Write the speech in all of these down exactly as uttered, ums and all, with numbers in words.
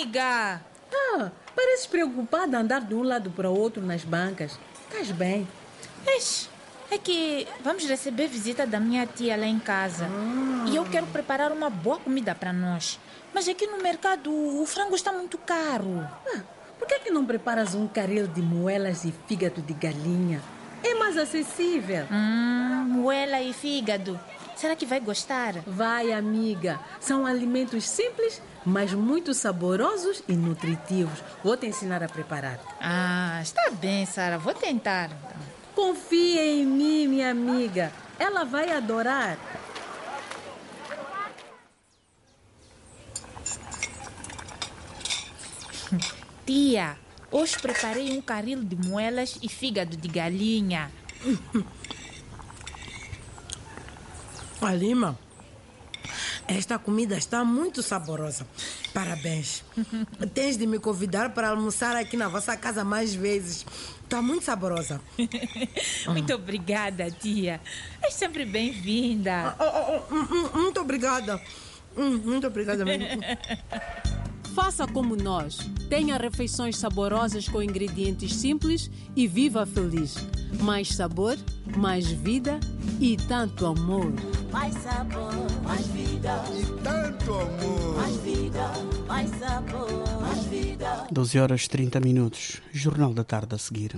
amiga! Ah, pareces preocupada a andar de um lado para o outro nas bancas. Estás bem? Ixi, é que vamos receber visita da minha tia lá em casa. Ah. E eu quero preparar uma boa comida para nós. Mas aqui no mercado o frango está muito caro. Ah, por que que não preparas um caril de moelas e fígado de galinha? É mais acessível. Hum, moela e fígado. Será que vai gostar? Vai, amiga. São alimentos simples, mas muito saborosos e nutritivos. Vou te ensinar a preparar. Ah, está bem, Sara. Vou tentar. Confia em mim, minha amiga. Ela vai adorar. Tia, hoje preparei um caril de moelas e fígado de galinha. Lima, esta comida está muito saborosa. Parabéns. Tens de me convidar para almoçar aqui na vossa casa mais vezes. Está muito saborosa. Muito obrigada, tia. É sempre bem-vinda. Oh, oh, oh, muito obrigada. Muito obrigada mesmo. Faça como nós. Tenha refeições saborosas com ingredientes simples e viva feliz. Mais sabor, mais vida e tanto amor. Mais sabor, mais vida e tanto amor. Mais vida, mais sabor, mais vida. doze horas e trinta minutos. Jornal da Tarde a seguir.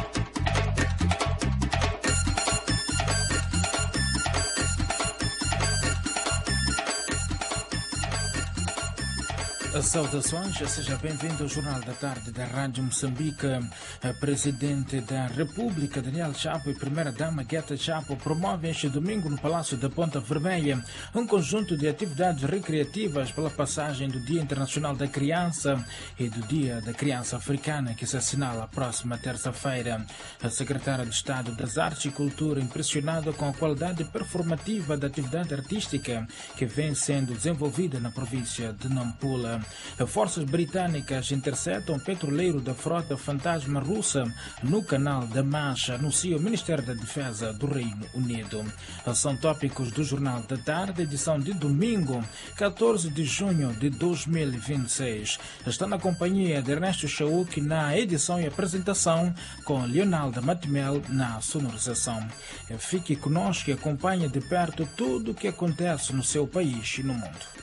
Saudações, seja bem-vindo ao Jornal da Tarde da Rádio Moçambique. A Presidente da República, Daniel Chapo, e Primeira-Dama, Gueta Chapo, promovem este domingo no Palácio da Ponta Vermelha um conjunto de atividades recreativas pela passagem do Dia Internacional da Criança e do Dia da Criança Africana, que se assinala a próxima terça-feira. A Secretária de Estado das Artes e Cultura, impressionada com a qualidade performativa da atividade artística que vem sendo desenvolvida na província de Nampula. Forças britânicas interceptam um petroleiro da frota fantasma russa no canal da Mancha, anuncia o Ministério da Defesa do Reino Unido. São tópicos do Jornal da Tarde, edição de domingo, catorze de junho de dois mil e vinte e seis. Está na companhia de Ernesto Chauk na edição e apresentação, com Leonaldo Matimel na sonorização. Fique conosco e acompanhe de perto tudo o que acontece no seu país e no mundo.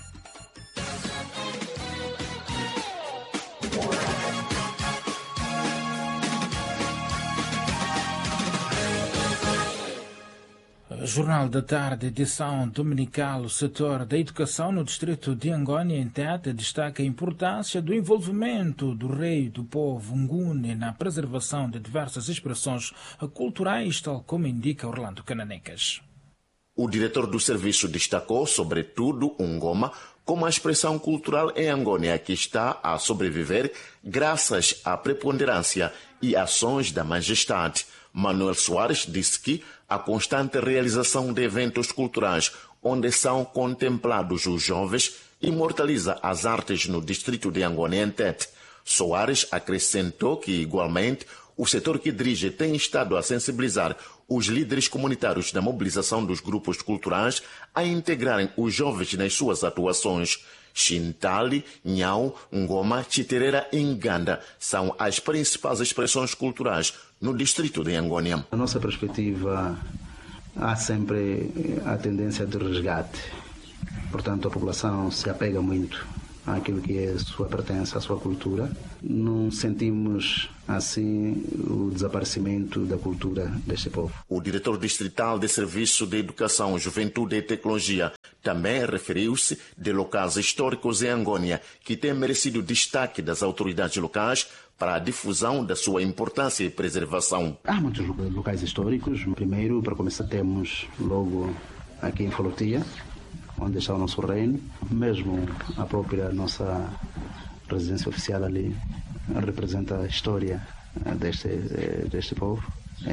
Jornal da Tarde, edição dominical. O setor da educação no distrito de Angônia, em Tete, destaca a importância do envolvimento do rei do povo Nguni na preservação de diversas expressões culturais, tal como indica Orlando Cananecas. O diretor do serviço destacou, sobretudo, o Ngoma como a expressão cultural em Angônia que está a sobreviver graças à preponderância e ações da majestade. Manuel Soares disse que a constante realização de eventos culturais onde são contemplados os jovens imortaliza as artes no distrito de Angônia, em Tete. Soares acrescentou que, igualmente, o setor que dirige tem estado a sensibilizar os líderes comunitários da mobilização dos grupos culturais a integrarem os jovens nas suas atuações. Xintali, Nhau, Ngoma, Chiterera e Nganda são as principais expressões culturais no distrito de Angônia. Na nossa perspectiva, há sempre a tendência de resgate. Portanto, a população se apega muito àquilo que é a sua pertença, à sua cultura. Não sentimos, assim, o desaparecimento da cultura deste povo. O diretor distrital de Serviço de Educação, Juventude e Tecnologia também referiu-se de locais históricos em Angônia que têm merecido destaque das autoridades locais para a difusão da sua importância e preservação. Há muitos locais históricos. Primeiro, para começar, temos logo aqui em Folotia, onde está o nosso reino, mesmo a própria nossa residência oficial ali representa a história deste, deste povo.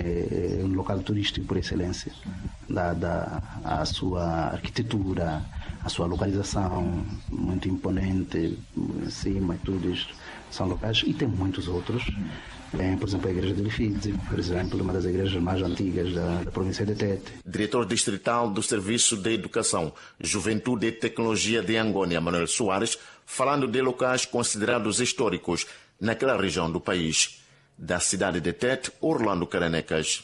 É um local turístico por excelência, dada a sua arquitetura, a sua localização muito imponente, em cima e tudo isto. São locais, e tem muitos outros. Bem, por exemplo, a Igreja de Lifide, por exemplo, uma das igrejas mais antigas da, da província de Tete. Diretor distrital do Serviço de Educação, Juventude e Tecnologia de Angônia, Manuel Soares, falando de locais considerados históricos naquela região do país. Da cidade de Tete, Orlando Caranecas.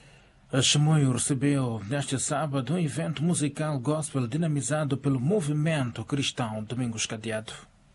A Chimoio recebeu neste sábado um evento musical gospel dinamizado pelo movimento cristão Domingos Cadeado.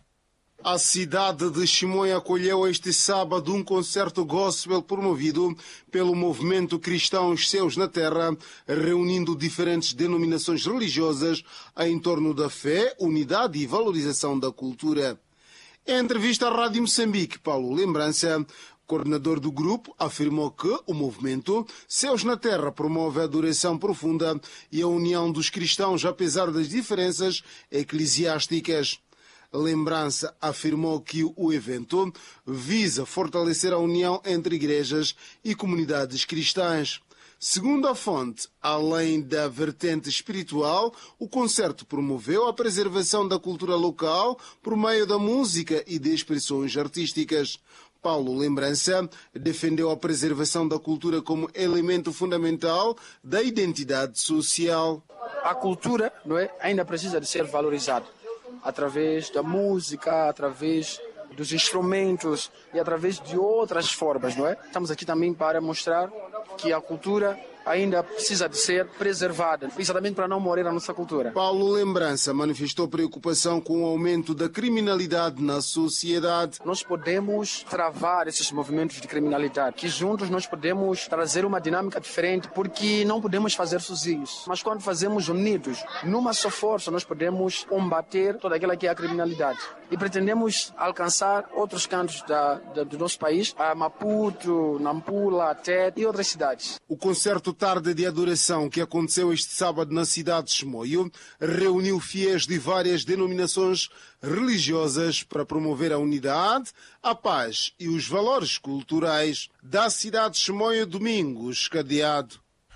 A cidade de Chimoio acolheu este sábado um concerto gospel promovido pelo movimento cristão Os Seus na Terra, reunindo diferentes denominações religiosas em torno da fé, unidade e valorização da cultura. Em entrevista à Rádio Moçambique, Paulo Lembrança, coordenador do grupo, afirmou que o movimento Seus na Terra promove a adoração profunda e a união dos cristãos, apesar das diferenças eclesiásticas. Lembrança afirmou que o evento visa fortalecer a união entre igrejas e comunidades cristãs. Segundo a fonte, além da vertente espiritual, o concerto promoveu a preservação da cultura local por meio da música e de expressões artísticas. Paulo Lembrança defendeu a preservação da cultura como elemento fundamental da identidade social. A cultura, não é, ainda precisa de ser valorizada através da música, através dos instrumentos e através de outras formas, não é? Estamos aqui também para mostrar que a cultura ainda precisa de ser preservada, exatamente para não morrer a nossa cultura. Paulo Lembrança manifestou preocupação com o aumento da criminalidade na sociedade. Nós podemos travar esses movimentos de criminalidade, que juntos nós podemos trazer uma dinâmica diferente, porque não podemos fazer sozinhos. Mas quando fazemos unidos, numa só força, nós podemos combater toda aquela que é a criminalidade. E pretendemos alcançar outros cantos da, da, do nosso país, a Maputo, Nampula, Tete e outras cidades. O concerto Tarde de Adoração, que aconteceu este sábado na cidade de Chimoio, reuniu fiéis de várias denominações religiosas para promover a unidade, a paz e os valores culturais da cidade de Chimoio. Domingos Cadeado.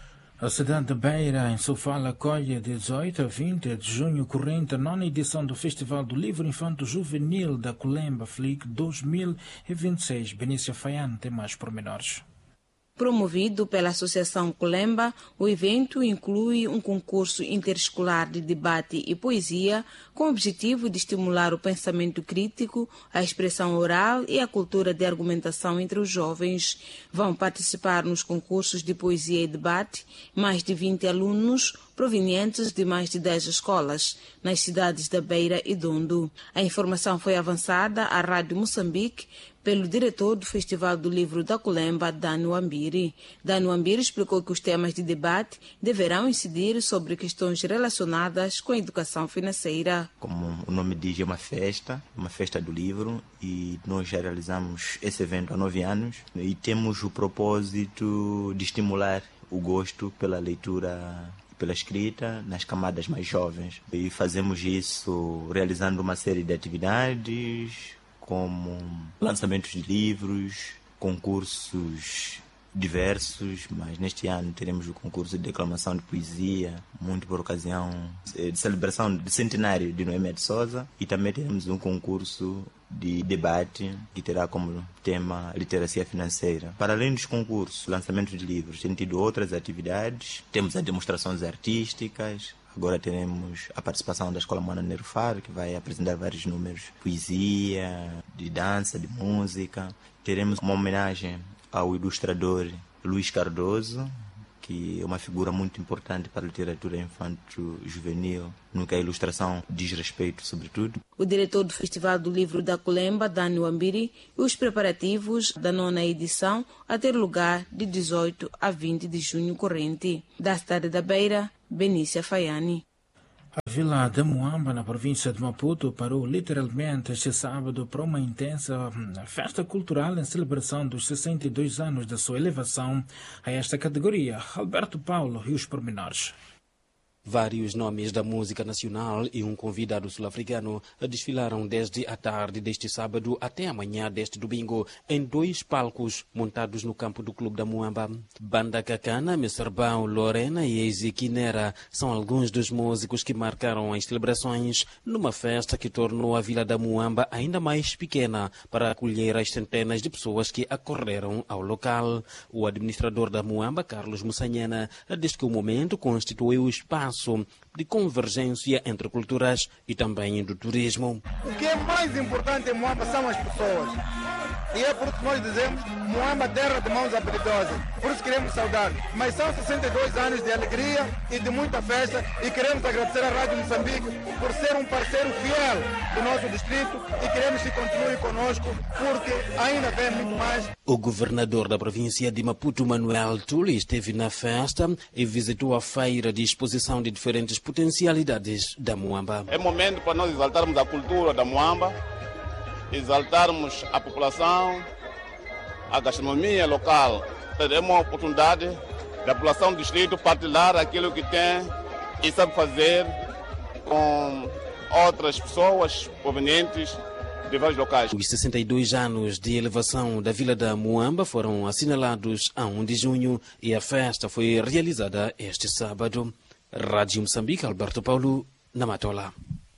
A cidade de Beira, em Sofala, acolhe de dezoito a vinte de junho corrente a nona edição do Festival do Livro Infanto Juvenil da Culemba Flick dois mil e vinte e seis. Benícia Faiane tem mais pormenores. Promovido pela Associação Culemba, o evento inclui um concurso interescolar de debate e poesia com o objetivo de estimular o pensamento crítico, a expressão oral e a cultura de argumentação entre os jovens. Vão participar nos concursos de poesia e debate mais de vinte alunos provenientes de mais de dez escolas, nas cidades da Beira e Dondo. A informação foi avançada à Rádio Moçambique pelo diretor do Festival do Livro da Culemba, Dano Ambiri. Dano Ambiri explicou que os temas de debate deverão incidir sobre questões relacionadas com a educação financeira. Como o nome diz, é uma festa, uma festa do livro, e nós já realizamos esse evento há nove anos e temos o propósito de estimular o gosto pela leitura, pela escrita nas camadas mais jovens. E fazemos isso realizando uma série de atividades, como lançamentos de livros, concursos diversos, mas neste ano teremos o concurso de declamação de poesia, muito por ocasião de celebração do centenário de Noémia de Souza, e também teremos um concurso de debate que terá como tema literacia financeira. Para além dos concursos, lançamentos de livros, tem tido outras atividades, temos as demonstrações artísticas. Agora teremos a participação da Escola Moana Nerufar, que vai apresentar vários números de poesia, de dança, de música. Teremos uma homenagem ao ilustrador Luís Cardoso, que é uma figura muito importante para a literatura infanto-juvenil, no que a ilustração diz respeito, sobretudo. O diretor do Festival do Livro da Culemba, Dano Ambiri, e os preparativos da nona edição a ter lugar de dezoito a vinte de junho corrente. Da cidade da Beira, Benícia Faiane. A vila de Muamba, na província de Maputo, parou literalmente este sábado para uma intensa festa cultural em celebração dos sessenta e dois anos da sua elevação a esta categoria. Alberto Paulo e os pormenores. Vários nomes da música nacional e um convidado sul-africano desfilaram desde a tarde deste sábado até amanhã deste domingo em dois palcos montados no campo do Clube da Muamba. Banda Cacana, Messerbão, Lorena e Ezequinera são alguns dos músicos que marcaram as celebrações numa festa que tornou a Vila da Muamba ainda mais pequena para acolher as centenas de pessoas que acorreram ao local. O administrador da Muamba, Carlos Mussanhena, diz que o momento constituiu o espaço espaço de convergência entre culturas e também do turismo. O que é mais importante em Moamba são as pessoas. E é por isso que nós dizemos Moamba, terra de mãos apetitosas. Por isso queremos saudar. Mas são sessenta e dois anos de alegria e de muita festa. E queremos agradecer à Rádio Moçambique por ser um parceiro fiel do nosso distrito. E queremos que continue conosco, porque ainda vem muito mais. O governador da província de Maputo, Manuel Tuli, esteve na festa e visitou a feira de exposição de diferentes potencialidades da Moamba. É momento para nós exaltarmos a cultura da Moamba, exaltarmos a população, a gastronomia local. É uma oportunidade da população do distrito partilhar aquilo que tem e sabe fazer com outras pessoas provenientes de vários locais. Os sessenta e dois anos de elevação da Vila da Moamba foram assinalados a primeiro de junho e a festa foi realizada este sábado. Rádio Moçambique, Alberto Paulo, na Matola.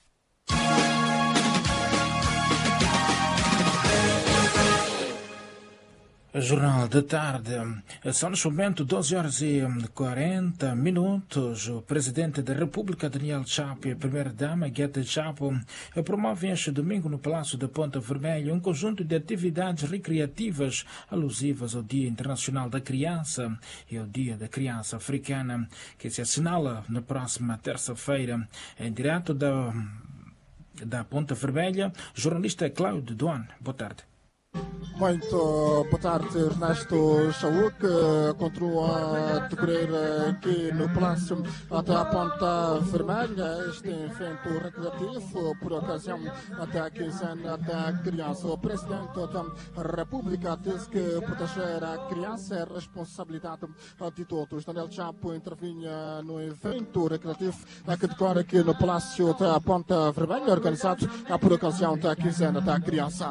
Jornal da Tarde. São neste momento doze horas e quarenta minutos. O Presidente da República, Daniel Chapo, e a Primeira-Dama, Gueta Chapo, promovem este domingo no Palácio da Ponta Vermelha um conjunto de atividades recreativas alusivas ao Dia Internacional da Criança e ao Dia da Criança Africana, que se assinala na próxima terça-feira. Em direto da, da Ponta Vermelha, jornalista Cláudio Duan. Boa tarde. Muito boa tarde, Ernesto Chauk. Continua a decorrer aqui no Palácio até a Ponta Vermelha este evento recreativo por ocasião até a quinzena da criança. O Presidente da República disse que proteger a criança é responsabilidade de todos. Daniel Chapo intervinha no evento recreativo que decorre aqui no Palácio até a Ponta Vermelha, organizado por ocasião da quinzena da criança.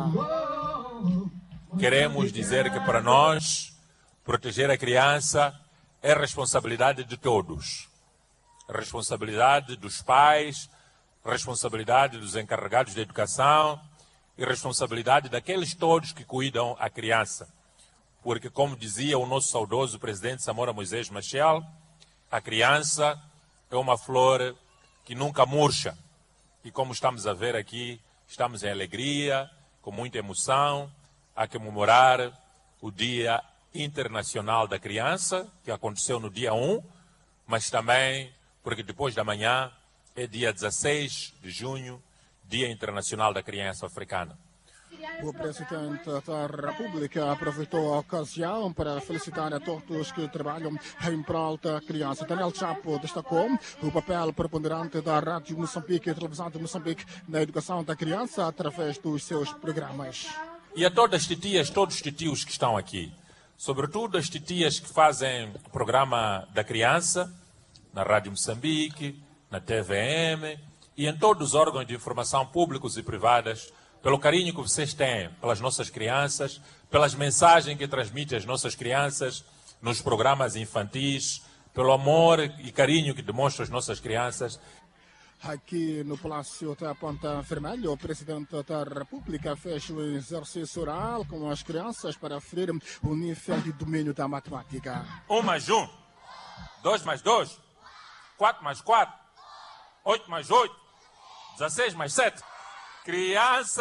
Queremos dizer que para nós, proteger a criança é responsabilidade de todos. Responsabilidade dos pais, responsabilidade dos encarregados de educação e responsabilidade daqueles todos que cuidam a criança. Porque, como dizia o nosso saudoso presidente Samora Moisés Machel, a criança é uma flor que nunca murcha. E como estamos a ver aqui, estamos em alegria, com muita emoção, a comemorar o Dia Internacional da Criança, que aconteceu no dia um, mas também porque depois da manhã é dia dezesseis de junho, Dia Internacional da Criança Africana. O Presidente da República aproveitou a ocasião para felicitar a todos que trabalham em prol da criança. Daniel Chapo destacou o papel preponderante da Rádio Moçambique e Televisão de Moçambique na educação da criança através dos seus programas. E a todas as titias, todos os titios que estão aqui, sobretudo as titias que fazem o programa da criança, na Rádio Moçambique, na T V M e em todos os órgãos de informação públicos e privadas, pelo carinho que vocês têm pelas nossas crianças, pelas mensagens que transmitem as nossas crianças nos programas infantis, pelo amor e carinho que demonstram as nossas crianças. Aqui no Palácio da Ponta Vermelha, o Presidente da República fez um exercício oral com as crianças para aferir o nível de domínio da matemática. Um mais um, dois mais dois, quatro mais quatro, oito mais oito, dezesseis mais sete. Criança,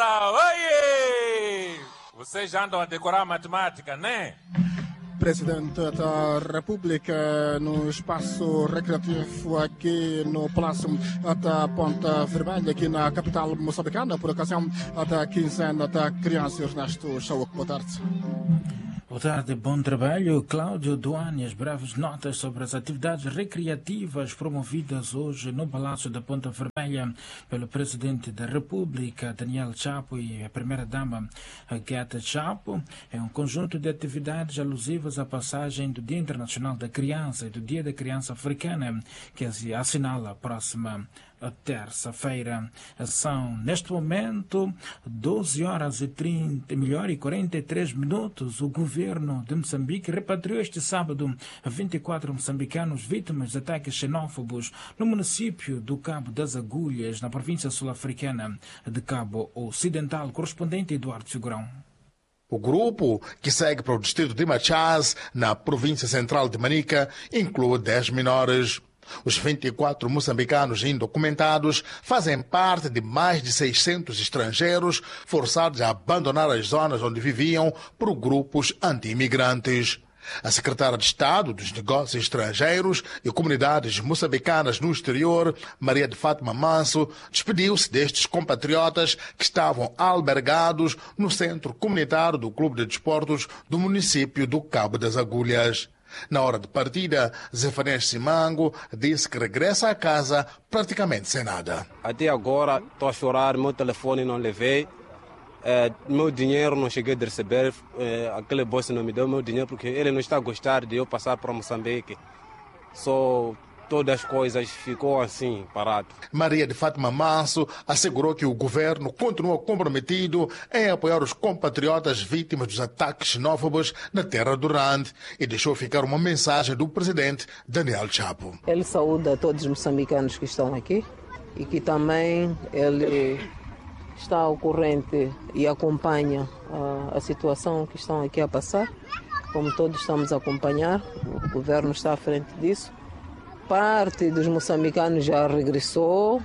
oi! Vocês já andam a decorar matemática, né? Presidente da República no espaço recreativo aqui no Palácio da Ponta Vermelha, aqui na capital moçambicana, por ocasião da quinzena da criança. Ernesto Chauk, boa tarde. Boa tarde, bom trabalho. Cláudio Duane, as breves notas sobre as atividades recreativas promovidas hoje no Palácio da Ponta Vermelha pelo Presidente da República, Daniel Chapo, e a Primeira-Dama, Gueta Chapo. É um conjunto de atividades alusivas à passagem do Dia Internacional da Criança e do Dia da Criança Africana, que se assinala a próxima a terça-feira. São, neste momento, doze horas e trinta, melhor, e quarenta e três minutos. O governo de Moçambique repatriou este sábado vinte e quatro moçambicanos vítimas de ataques xenófobos no município do Cabo das Agulhas, na província sul-africana de Cabo Ocidental. Correspondente Eduardo Figurão. O grupo, que segue para o distrito de Machaz, na província central de Manica, inclui dez menores. Os vinte e quatro moçambicanos indocumentados fazem parte de mais de seiscentos estrangeiros forçados a abandonar as zonas onde viviam por grupos anti-imigrantes. A secretária de Estado dos Negócios Estrangeiros e Comunidades Moçambicanas no Exterior, Maria de Fátima Manso, despediu-se destes compatriotas que estavam albergados no centro comunitário do Clube de Desportos do município do Cabo das Agulhas. Na hora de partida, Zefanés Simango disse que regressa a casa praticamente sem nada. Até agora estou a chorar, meu telefone não levei. É, meu dinheiro não cheguei a receber, é, aquele bolso não me deu meu dinheiro porque ele não está a gostar de eu passar para Moçambique. Só todas as coisas ficou assim, parado. Maria de Fátima Manso assegurou que o governo continua comprometido em apoiar os compatriotas vítimas dos ataques xenófobos na terra do Rand e deixou ficar uma mensagem do presidente Daniel Chapo. Ele saúda todos os moçambicanos que estão aqui e que também ele está ao corrente e acompanha a, a situação que estão aqui a passar. Como todos estamos a acompanhar, o governo está à frente disso. Parte dos moçambicanos já regressou,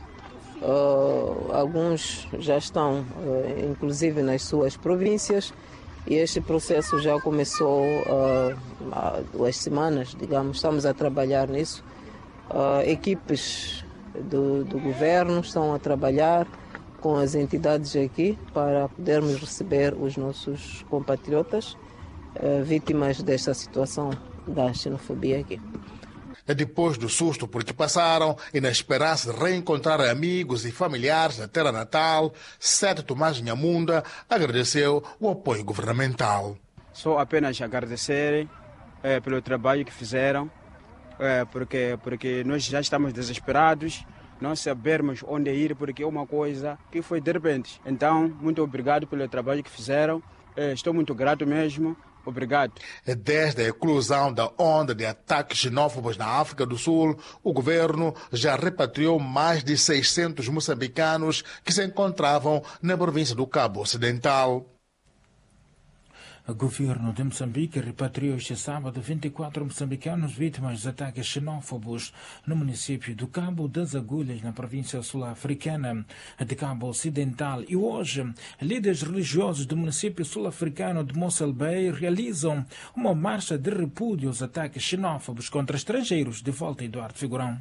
uh, alguns já estão, uh, inclusive, nas suas províncias, e este processo já começou uh, há duas semanas, digamos, estamos a trabalhar nisso. Uh, equipes do, do governo estão a trabalhar com as entidades aqui para podermos receber os nossos compatriotas uh, vítimas desta situação da xenofobia aqui. Depois do susto por que passaram e na esperança de reencontrar amigos e familiares na terra natal, Sete Tomás Nhamunda agradeceu o apoio governamental. Só apenas agradecer é, pelo trabalho que fizeram, é, porque, porque nós já estamos desesperados, não sabermos onde ir, porque é uma coisa que foi de repente. Então, muito obrigado pelo trabalho que fizeram, é, estou muito grato mesmo. Obrigado. Desde a eclosão da onda de ataques xenófobos na África do Sul, o governo já repatriou mais de seiscentos moçambicanos que se encontravam na província do Cabo Ocidental. O governo de Moçambique repatriou este sábado vinte e quatro moçambicanos vítimas dos ataques xenófobos no município do Cabo das Agulhas, na província sul-africana de Cabo Ocidental. E hoje, líderes religiosos do município sul-africano de Mossel Bay realizam uma marcha de repúdio aos ataques xenófobos contra estrangeiros. De volta, Eduardo Figurão.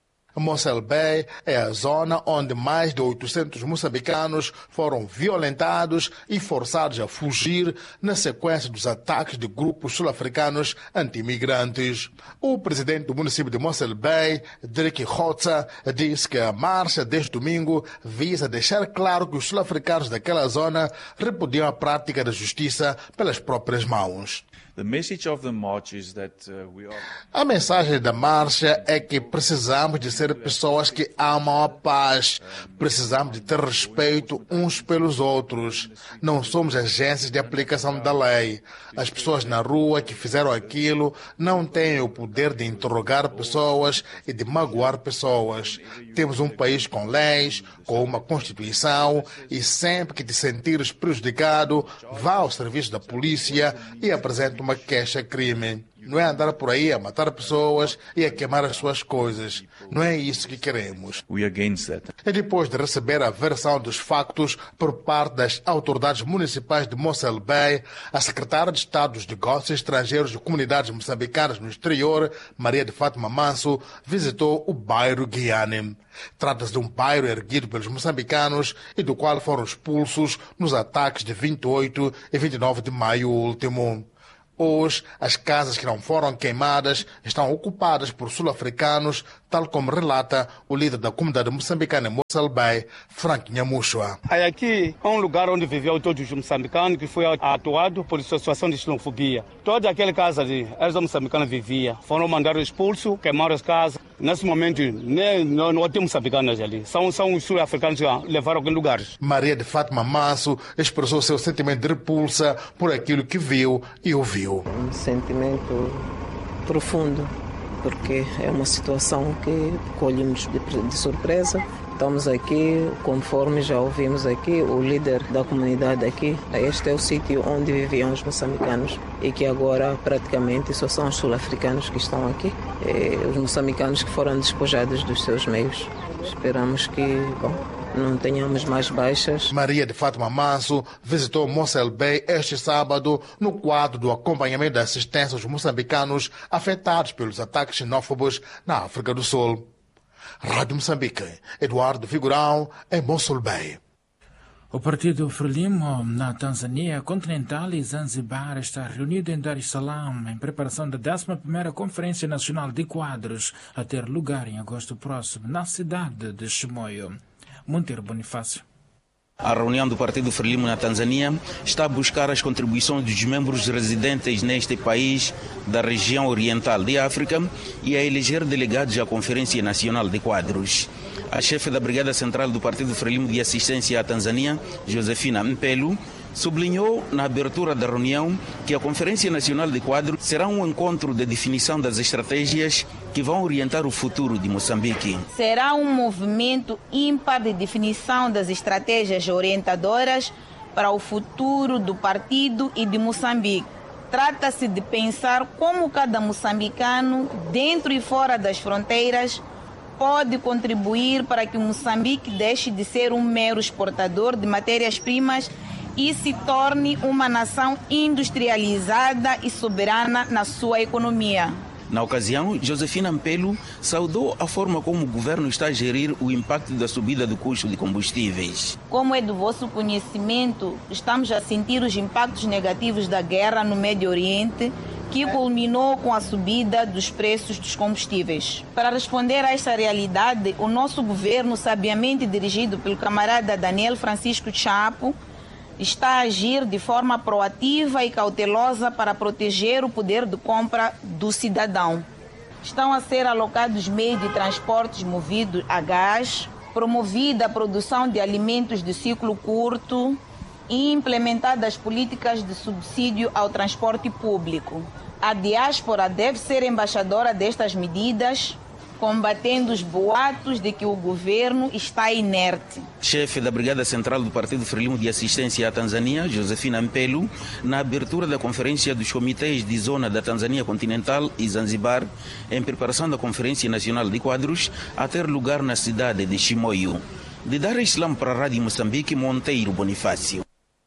Mossel Bay é a zona onde mais de oitocentos moçambicanos foram violentados e forçados a fugir na sequência dos ataques de grupos sul-africanos anti-imigrantes. O presidente do município de Mossel Bay, Dirk Hotza, disse que a marcha deste domingo visa deixar claro que os sul-africanos daquela zona repudiam a prática da justiça pelas próprias mãos. The message of the march is that, uh, we are... A mensagem da marcha é que precisamos de ser pessoas que amam a paz. Precisamos de ter respeito uns pelos outros. Não somos agências de aplicação da lei. As pessoas na rua que fizeram aquilo não têm o poder de interrogar pessoas e de magoar pessoas. Temos um país com leis, com uma Constituição, e sempre que te sentires prejudicado, vá ao serviço da polícia e apresente uma queixa-crime. Não é andar por aí a matar pessoas e a queimar as suas coisas. Não é isso que queremos. We are against that. E depois de receber a versão dos factos por parte das autoridades municipais de Mossel Bay, a secretária de Estado dos Negócios Estrangeiros e Comunidades Moçambicanas no Exterior, Maria de Fátima Manso, visitou o bairro Guiane. Trata-se de um bairro erguido pelos moçambicanos e do qual foram expulsos nos ataques de vinte e oito e vinte e nove de maio último. Hoje, as casas que não foram queimadas estão ocupadas por sul-africanos, tal como relata o líder da comunidade moçambicana em Mossel Bay, Frank Nhamushwa. Aqui é um lugar onde viviam todos os moçambicanos, que foi atuado por situação de xenofobia. Toda aquela casa de eles moçambicanos viviam, foram mandados expulsos, queimaram as casas. Nesse momento, nem, não, não tem moçambicanos ali, são, são os sul-africanos que levaram aqueles lugares. Maria de Fátima Manso expressou seu sentimento de repulsa por aquilo que viu e ouviu. Um sentimento profundo, porque é uma situação que colhemos de, de surpresa. Estamos aqui, conforme já ouvimos aqui, o líder da comunidade aqui. Este é o sítio onde viviam os moçambicanos e que agora praticamente só são os sul-africanos que estão aqui. eh, os moçambicanos que foram despojados dos seus meios. Esperamos que, bom, não tenhamos mais baixas. Maria de Fátima Manso visitou Mossel Bay este sábado no quadro do acompanhamento da assistência aos moçambicanos afetados pelos ataques xenófobos na África do Sul. Rádio Moçambique, Eduardo Figurão, em Mossel Bay. O Partido Frelimo na Tanzânia continental e Zanzibar está reunido em Dar es Salaam em preparação da décima primeira Conferência Nacional de Quadros a ter lugar em agosto próximo na cidade de Chimoio. Monteiro Bonifácio. A reunião do Partido Frelimo na Tanzânia está a buscar as contribuições dos membros residentes neste país da região oriental de África e a eleger delegados à Conferência Nacional de Quadros. A chefe da Brigada Central do Partido Frelimo de Assistência à Tanzânia, Josefina Mpelu, sublinhou na abertura da reunião que a Conferência Nacional de Quadros será um encontro de definição das estratégias que vão orientar o futuro de Moçambique. Será um movimento ímpar de definição das estratégias orientadoras para o futuro do partido e de Moçambique. Trata-se de pensar como cada moçambicano, dentro e fora das fronteiras, pode contribuir para que Moçambique deixe de ser um mero exportador de matérias-primas e se torne uma nação industrializada e soberana na sua economia. Na ocasião, Josefina Mpelu saudou a forma como o governo está a gerir o impacto da subida do custo de combustíveis. Como é do vosso conhecimento, estamos a sentir os impactos negativos da guerra no Médio Oriente, que culminou com a subida dos preços dos combustíveis. Para responder a esta realidade, o nosso governo, sabiamente dirigido pelo camarada Daniel Francisco Chapo, está a agir de forma proativa e cautelosa para proteger o poder de compra do cidadão. Estão a ser alocados meios de transportes movidos a gás, promovida a produção de alimentos de ciclo curto e implementadas políticas de subsídio ao transporte público. A diáspora deve ser embaixadora destas medidas, combatendo os boatos de que o governo está inerte. Chefe da Brigada Central do Partido Frelimo de Assistência à Tanzânia, Josefina Mpelu, na abertura da Conferência dos Comitês de Zona da Tanzânia Continental e Zanzibar, em preparação da Conferência Nacional de Quadros, a ter lugar na cidade de Chimoio. De Dar es Salaam para a Rádio Moçambique, Monteiro Bonifácio.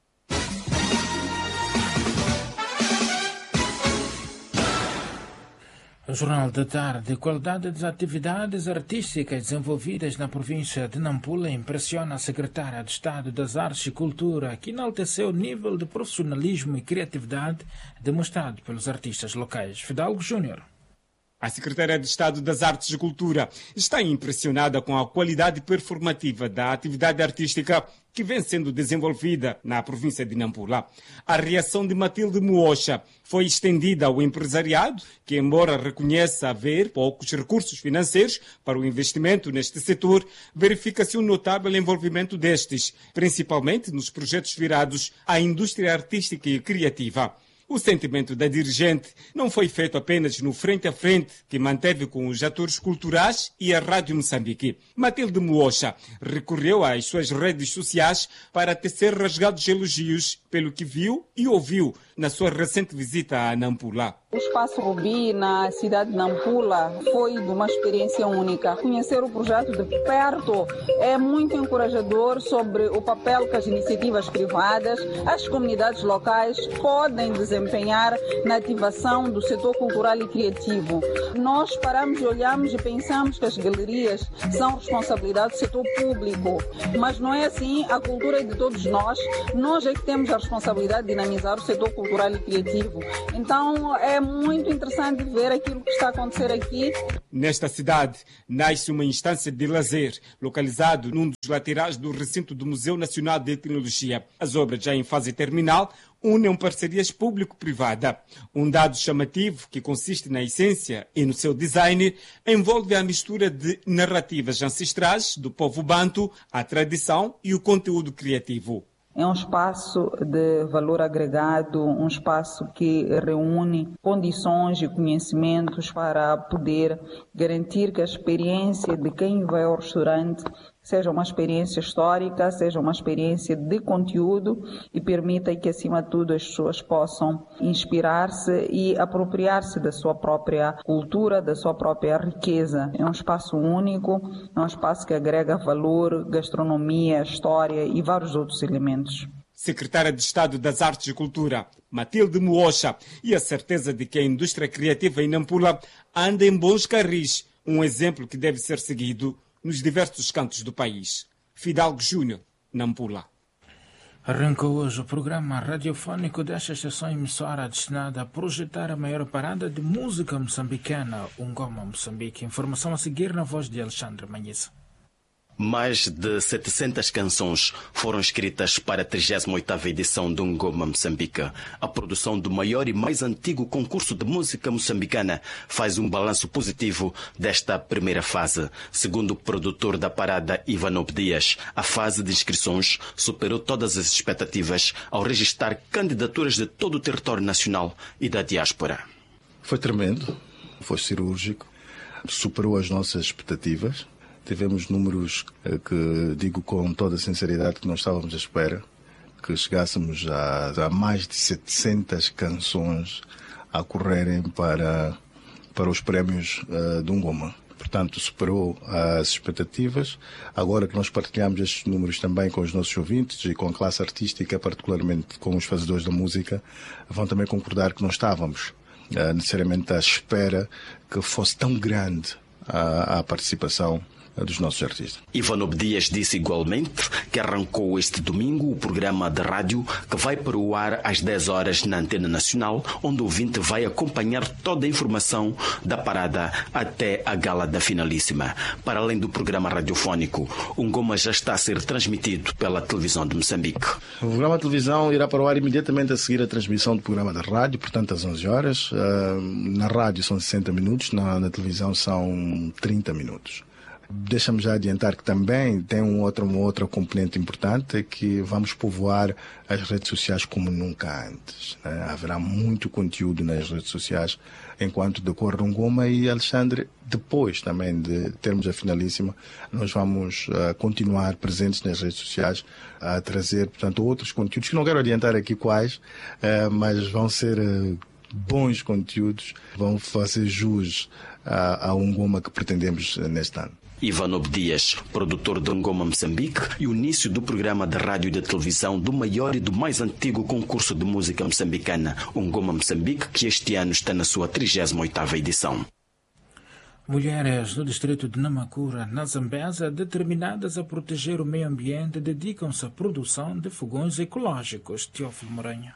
O Jornal da Tarde. A qualidade das atividades artísticas desenvolvidas na província de Nampula impressiona a secretária de Estado das Artes e Cultura, que enalteceu o nível de profissionalismo e criatividade demonstrado pelos artistas locais. Fidalgo Júnior. A secretária de Estado das Artes e Cultura está impressionada com a qualidade performativa da atividade artística que vem sendo desenvolvida na província de Nampula. A reação de Matilde Muocha foi estendida ao empresariado, que, embora reconheça haver poucos recursos financeiros para o investimento neste setor, verifica-se um notável envolvimento destes, principalmente nos projetos virados à indústria artística e criativa. O sentimento da dirigente não foi feito apenas no frente a frente que manteve com os atores culturais e a Rádio Moçambique. Matilde Muocha recorreu às suas redes sociais para tecer rasgados elogios pelo que viu e ouviu na sua recente visita a Nampula. O Espaço Rubi, na cidade de Nampula, foi de uma experiência única. Conhecer o projeto de perto é muito encorajador sobre o papel que as iniciativas privadas, as comunidades locais podem desempenhar na ativação do setor cultural e criativo. Nós paramos, olhamos e pensamos que as galerias são responsabilidade do setor público, mas não é assim. A cultura é de todos nós. Nós é que temos a responsabilidade de dinamizar o setor cultural e criativo. Então, é muito interessante ver aquilo que está a acontecer aqui. Nesta cidade, nasce uma instância de lazer, localizado num dos laterais do recinto do Museu Nacional de Tecnologia. As obras, já em fase terminal, unem parcerias público-privada. Um dado chamativo, que consiste na essência e no seu design, envolve a mistura de narrativas ancestrais do povo banto, a tradição e o conteúdo criativo. É um espaço de valor agregado, um espaço que reúne condições e conhecimentos para poder garantir que a experiência de quem vai ao restaurante seja uma experiência histórica, seja uma experiência de conteúdo e permita que, acima de tudo, as pessoas possam inspirar-se e apropriar-se da sua própria cultura, da sua própria riqueza. É um espaço único, é um espaço que agrega valor, gastronomia, história e vários outros elementos. Secretária de Estado das Artes e Cultura, Matilde Muocha, e a certeza de que a indústria criativa em Nampula anda em bons carris, um exemplo que deve ser seguido nos diversos cantos do país. Fidalgo Júnior, Nampula. Arrancou hoje o programa radiofónico desta estação emissora destinada a projetar a maior parada de música moçambicana, Ungoma Moçambique. Informação a seguir na voz de Alexandre Manhissa. Mais de setecentas canções foram escritas para a trigésima oitava edição do Ungoma Moçambique. A produção do maior e mais antigo concurso de música moçambicana faz um balanço positivo desta primeira fase. Segundo o produtor da parada, Ivanob Dias, a fase de inscrições superou todas as expectativas ao registrar candidaturas de todo o território nacional e da diáspora. Foi tremendo, foi cirúrgico, superou as nossas expectativas. Tivemos números que digo com toda a sinceridade que não estávamos à espera, que chegássemos a, a mais de setecentas canções a correrem para, para os prémios uh, do Ungoma. Portanto, superou as expectativas. Agora que nós partilhamos estes números também com os nossos ouvintes e com a classe artística, particularmente com os fazedores da música, vão também concordar que não estávamos uh, necessariamente à espera que fosse tão grande a, a participação dos nossos artistas. Ivanob Dias disse igualmente que arrancou este domingo o programa de rádio que vai para o ar às dez horas na Antena Nacional, onde o ouvinte vai acompanhar toda a informação da parada até a gala da finalíssima. Para além do programa radiofónico, o Ungoma já está a ser transmitido pela televisão de Moçambique. O programa de televisão irá para o ar imediatamente a seguir a transmissão do programa da rádio, portanto às onze horas. Na rádio são sessenta minutos, na, na televisão são trinta minutos. Deixa-me já adiantar que também tem um outro, uma outra componente importante, é que vamos povoar as redes sociais como nunca antes, né? Haverá muito conteúdo nas redes sociais enquanto decorre o Ungoma, e Alexandre, depois também de termos a finalíssima, nós vamos uh, continuar presentes nas redes sociais a trazer, portanto, outros conteúdos que não quero adiantar aqui quais, uh, mas vão ser uh, bons conteúdos, vão fazer jus uh, ao Ungoma que pretendemos uh, neste ano. Ivanob Dias, produtor do Ungoma Moçambique, e o início do programa de rádio e de televisão do maior e do mais antigo concurso de música moçambicana, Ungoma Moçambique, que este ano está na sua trigésima oitava edição. Mulheres do distrito de Namakura, na Zambésia, determinadas a proteger o meio ambiente, dedicam-se à produção de fogões ecológicos. Teófilo Moranha.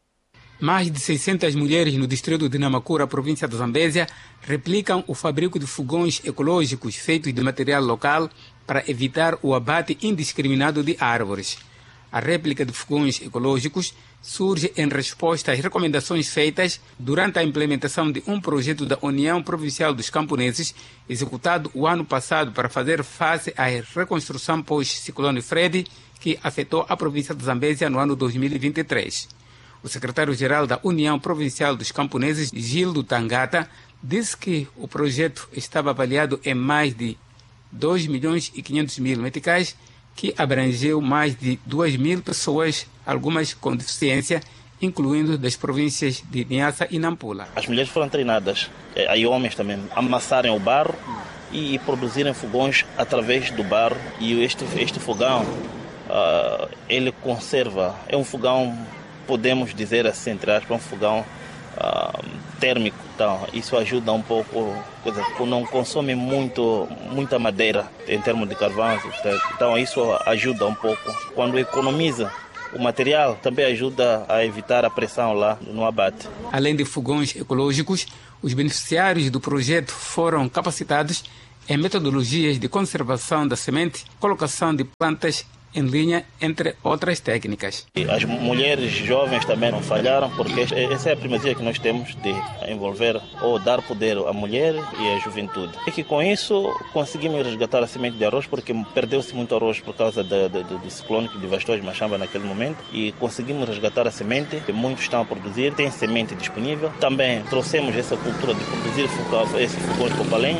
Mais de seiscentas mulheres no distrito de Namakura, província da Zambésia, replicam o fabrico de fogões ecológicos feitos de material local para evitar o abate indiscriminado de árvores. A réplica de fogões ecológicos surge em resposta às recomendações feitas durante a implementação de um projeto da União Provincial dos Camponeses, executado o ano passado para fazer face à reconstrução pós-ciclone Freddy, que afetou a província de Zambésia no ano dois mil e vinte e três. O secretário-geral da União Provincial dos Camponeses, Gildo Tangata, disse que o projeto estava avaliado em mais de dois milhões e quinhentos mil meticais, que abrangeu mais de duas mil pessoas, algumas com deficiência, incluindo das províncias de Niassa e Nampula. As mulheres foram treinadas, e homens também, a amassarem o barro e produzirem fogões através do barro. E este, este fogão, uh, ele conserva, é um fogão, podemos dizer assim, entre aspas, um fogão uh, térmico. Então, isso ajuda um pouco, coisa, não consome muito, muita madeira em termos de carvão. Então, isso ajuda um pouco. Quando economiza o material, também ajuda a evitar a pressão lá no abate. Além de fogões ecológicos, os beneficiários do projeto foram capacitados em metodologias de conservação da semente, colocação de plantas em linha, entre outras técnicas. As mulheres jovens também não falharam, porque essa é a primazia que nós temos de envolver ou dar poder à mulher e à juventude. E que com isso conseguimos resgatar a semente de arroz, porque perdeu-se muito arroz por causa do, do, do ciclone que devastou as Machamba naquele momento, e conseguimos resgatar a semente, que muitos estão a produzir, tem semente disponível. Também trouxemos essa cultura de produzir esse fogão de lenha,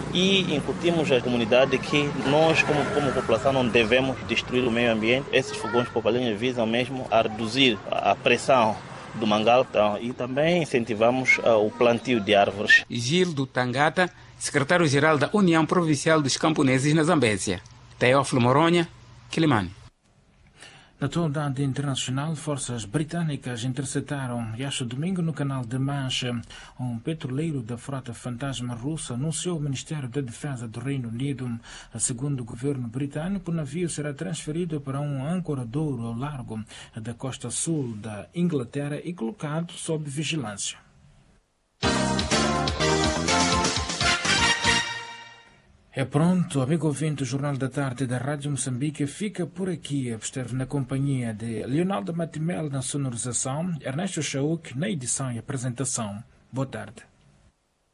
e incutimos à comunidade que nós, como, como população, não devemos destruir o meio ambiente. Esses fogões popalenhos visam mesmo a reduzir a pressão do mangal e também incentivamos uh, o plantio de árvores. Gildo Tangata, secretário-geral da União Provincial dos Camponeses na Zambésia. Teófilo Moronha, Quilimane. Na atualidade internacional, forças britânicas interceptaram este domingo no canal de Mancha um petroleiro da frota fantasma russa, anunciou o Ministério da Defesa do Reino Unido. Segundo o governo britânico, o navio será transferido para um ancoradouro ao largo da costa sul da Inglaterra e colocado sob vigilância. É pronto, amigo ouvinte, o Jornal da Tarde da Rádio Moçambique fica por aqui. Esteve na companhia de Leonardo Matimel na sonorização, Ernesto Chauk na edição e apresentação. Boa tarde.